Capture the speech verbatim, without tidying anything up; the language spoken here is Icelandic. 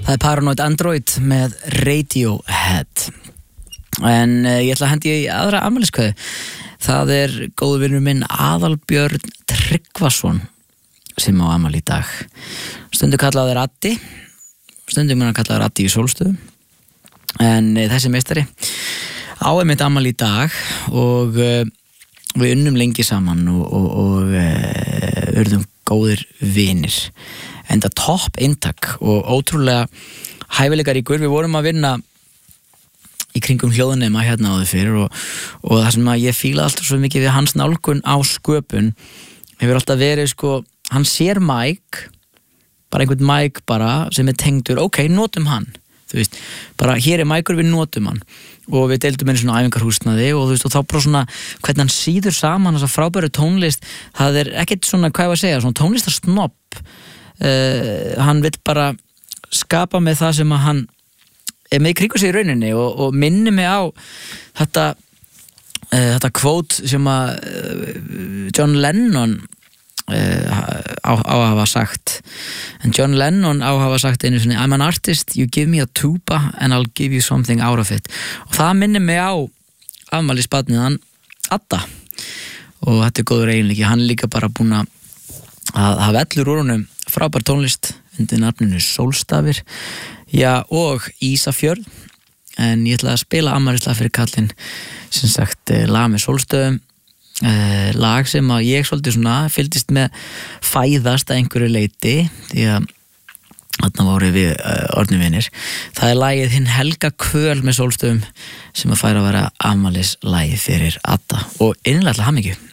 Það er Paranoid Android með Radiohead. En uh, ég ætla að hendi í aðra afmæliskveðju. Það er góður vinur minn Aðalbjörn Tryggvason sem á afmæli í dag. Stundum kallaður Addi, stundum mun hann kallaður Addi í Sólstöðum. En uh, þessi meistari á einmitt afmæli í dag og uh, við unnum lengi saman og, og, og uh, urðum góðir vinir. Enda topp eintak og ótrúlega hæfileikaríkur. Við vorum að vinna í kringum hljóðnema hérna áður fyrir og, og það sem að ég fíla alltaf svo mikið við hans nálgun á sköpun hefur alltaf verið sko, hann sér mæk, bara einhvern mæk bara sem er tengdur, ok, notum hann, þú veist, bara hér er mækur, við notum hann og við deildum einu svona æfingarhúsnaði og þú veist, og þá bara svona, hvernig hann síður saman þessa frábæru tónlist, það er ekkert svona, hvað ég var að segja, svona tónlistarsnobb, uh, hann vill bara skapa með það sem að hann er með kringu sig í rauninni og, og minni mig á þetta uh, þetta kvót sem að uh, John Lennon uh, á, á að hafa sagt en John Lennon á að hafa sagt einu sinni I'm an artist, you give me a tuba and I'll give you something out of it og það minni mig á afmælisbarnið Adda og þetta er góður eiginleiki, hann er líka bara búinn að hafa ellur úr honum frábær tónlist undir nafninu Sólstafir já, og Ísafjörð en ég ætla að spila afmælislag fyrir kallinn sem sagt lag með Sólstöðum eh, lag sem að ég svolítið svona fylgdist með fæðast að einhverju leiti því að þarna voru við uh, orðnivinir það er lagið Hinn helga kvöl með Sólstöðum sem að færa að vera afmælislagið fyrir Adda og innilega til hamingju.